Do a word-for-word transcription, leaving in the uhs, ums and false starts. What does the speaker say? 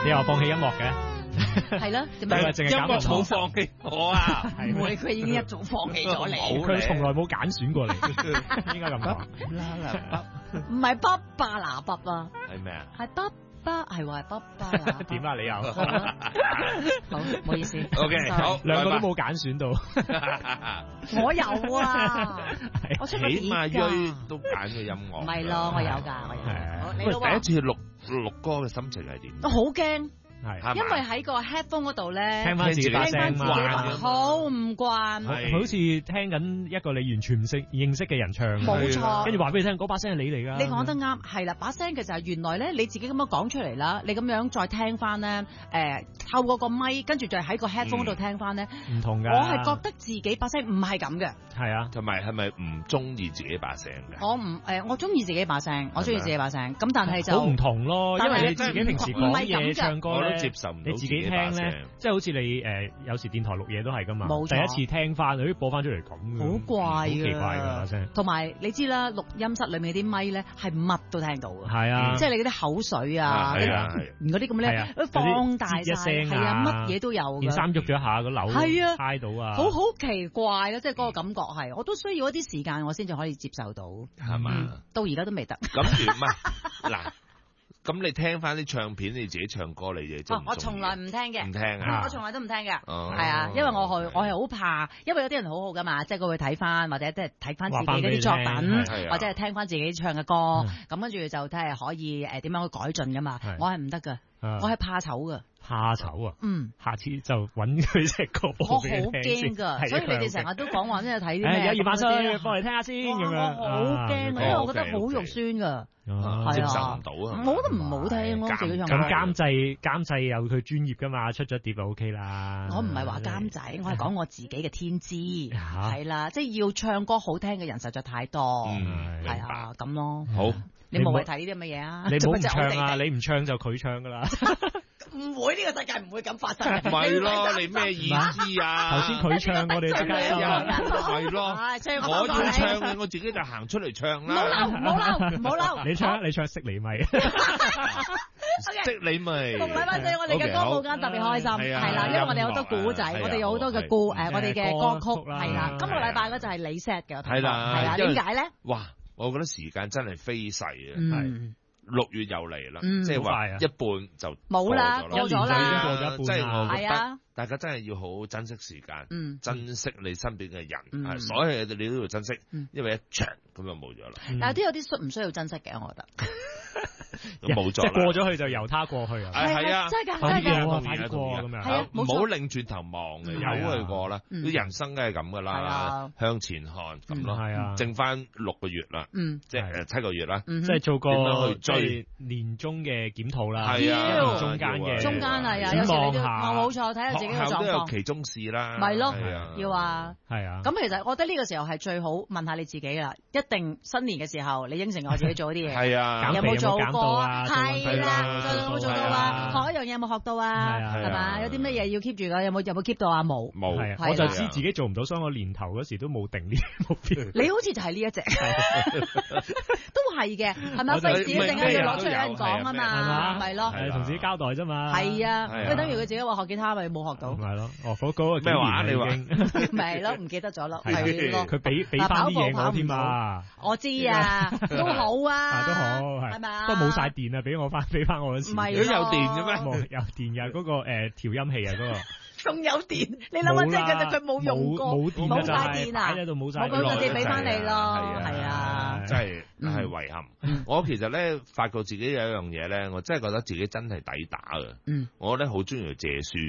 你又放棄音樂嘅？ 係啦，點解？ 音樂冇放棄我啊！ 唔會，佢已經一早放棄咗你。 佢從來冇揀選過你，應該咁講。 啦啦唔係卜巴拿卜啊， 係咩啊？ 係卜巴，係話係卜巴拿。 點啊？你又好，唔好意思。 O K， 好， 兩個都冇揀選到。 我有啊，我出個碟㗎。 起碼鋥都揀嘅音樂。 唔係咯，我有㗎，我有。 喂，第一次錄錄歌嘅心情係點？ 我好驚。 係， 因為喺個 headphone 嗰度咧， 聽翻自己把聲嘛， 好唔慣， 好似聽緊一個你完全唔識認識嘅人唱， 冇錯。 跟住話俾你聽，嗰把聲係你嚟㗎。 你講得啱，係啦，把聲其實係原來咧你自己咁樣講出嚟啦，你咁樣再聽翻咧，誒透過個咪，跟住再喺個 headphone 度聽翻咧， 唔同㗎。 我係覺得自己把聲唔係咁嘅。 係啊， 同埋係咪唔中意自己把聲嘅？ 我唔誒，我中意自己把聲，我中意自己把聲，咁但係就好唔同咯，因為你自己平時講嘢唱歌我都接受唔到。 自己聽咧，即係好似你誒、呃、有時電台錄嘢都係噶嘛， 冇錯， 第一次聽翻，佢播翻出嚟咁， 好怪嘅，好奇怪嘅把聲。 同埋你知啦，錄音室裏面啲咪咧係乜都聽到嘅， 係啊， 即係你嗰啲口水啊， 係啊， 嗰啲咁咧，放大晒，係啊，乜嘢都有嘅。 件衫喐咗下個樓，係啊，揩到啊， 好好奇怪咯，即係嗰個感覺係，我都需要一啲時間我先至可以接受到， 係嘛？ 到而家都未得。 咁如唔係嗱。咁你聽翻啲唱片，你自己唱歌，你就哦，我從來唔聽嘅， 唔聽啊！ 我從來都唔聽嘅，係、 哦、 啊，因為我係我係好怕，因為有啲人好好噶嘛，即係佢會睇翻或者即係睇翻自己嗰啲作品，或者係聽翻自己唱嘅歌，咁跟住就睇係可以誒點樣去改進噶嘛。我係唔得噶，我係怕醜噶。 怕醜啊！ 嗯， 下次就揾佢隻歌播俾你聽先。 我好驚㗎，所以你哋成日都講話即係睇啲咩？ 有二萬歲，播嚟聽下先咁樣。 我好驚，因為我覺得好肉酸㗎， 接受唔到啊！ 我覺得唔好聽咯，自己唱。 咁監製監製有佢專業㗎嘛，出咗碟就 OK 啦。 我唔係話監製，我係講我自己嘅天資，係啦，即係要唱歌好聽嘅人實在太多，係啊咁咯。 好， 你無謂睇呢啲咁嘅嘢啊！ 你唔好唔唱啊！你唔唱就佢唱㗎啦。 唔會，呢個世界唔會咁發生。 唔係咯，你咩意思啊？ 頭先佢唱，我哋即刻收啊！ 係咯，我要唱嘅，我自己就行出嚟唱啦。 唔好嬲，唔好嬲，唔好嬲。 你唱，你唱識你咪。 識你咪。 同禮拜四我哋嘅歌舞間特別開心，係啦，因為我哋有好多古仔，我哋有好多嘅故誒，我哋嘅歌曲係啦。今個禮拜嗰就係你 set 嘅， 係啦， 係啦，點解咧？ 哇！我覺得時間真係飛逝啊， 係。 六月又嚟啦，即係話一半就冇啦，過咗啦， 已經過咗一半啦。 即係我覺得大家真係要好好珍惜時間， 嗯， 珍惜你身邊嘅人，係所有嘢你都要珍惜，因為一場咁就冇咗啦。 但係都有啲需唔需要珍惜嘅，我覺得。 冇咗， 即係過咗去就由他過去啊！ 係啊，真係㗎，真係㗎， 快啲過咁樣。 係啊， 唔好擰轉頭望嘅，由佢過啦。啲人生梗係咁噶啦，向前看咁咯。係啊，剩翻六個月啦，即係誒七個月啦， 即係做個點樣去追年終嘅檢討啦。 係啊， 中間嘅中間係啊，有時你都冇錯，睇下自己嘅狀況。 都有期中試啦， 咪咯，要話係啊。 咁其實我覺得呢個時候係最好問下你自己啦。一定新年嘅時候，你應承我自己做啲嘢， 係啊， 有冇做過啊？ 係啦，做有冇做到啊？學一樣嘢有冇學到啊？係嘛？有啲乜嘢要 keep 住噶？有冇有冇 keep 到啊？冇冇， 我就知自己做唔到，所以我年頭嗰時都冇定呢啲目標。 你好似就係呢一隻，都係嘅，係咪？費事一陣間要攞出嚟人講啊嘛，咪咯， 係同自己交代啫嘛。 係啊，即係等於佢自己話學吉他咪冇學到， 係咯。哦，嗰嗰個咩話？你話咪係咯？唔記得咗咯，係咯。 佢俾俾翻啲嘢我添啊！ 我知啊，都好啊， 都好係嘛？ 不過冇晒電啊，俾我翻俾翻我嗰時。 唔係有電嘅咩？ 冇有電嘅嗰個誒調音器啊，嗰個仲有電？你諗下，即係其實佢冇用過， 冇電冇晒電啊！ 擺喺度冇晒。 我嗰陣時俾翻你咯，係啊， 真係係遺憾。我其實咧發覺自己有一樣嘢咧，我真係覺得自己真係抵打嘅。嗯，我咧好中意去借書。